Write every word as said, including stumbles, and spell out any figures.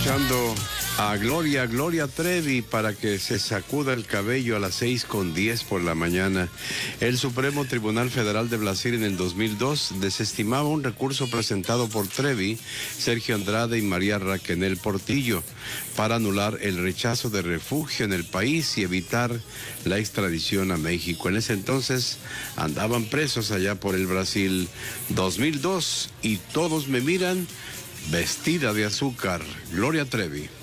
escuchando a Gloria, Gloria Trevi, para que se sacuda el cabello a las seis con diez por la mañana. El Supremo Tribunal Federal de Brasil en el dos mil dos desestimaba un recurso presentado por Trevi, Sergio Andrade y María Raquenel Portillo para anular el rechazo de refugio en el país y evitar la extradición a México. En ese entonces andaban presos allá por el Brasil. dos mil dos, y todos me miran vestida de azúcar. Gloria Trevi.